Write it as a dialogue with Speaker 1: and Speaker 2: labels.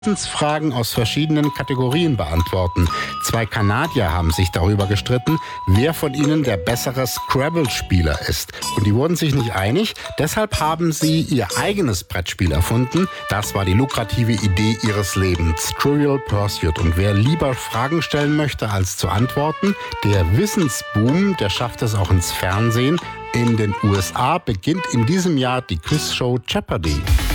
Speaker 1: Fragen aus verschiedenen Kategorien beantworten. 2 Kanadier haben sich darüber gestritten, wer von ihnen der bessere Scrabble-Spieler ist. Und die wurden sich nicht einig, deshalb haben sie ihr eigenes Brettspiel erfunden. Das war die lukrative Idee ihres Lebens, Trivial Pursuit. Und wer lieber Fragen stellen möchte als zu antworten, der Wissensboom, der schafft es auch ins Fernsehen. In den USA beginnt in diesem Jahr die Quizshow Jeopardy!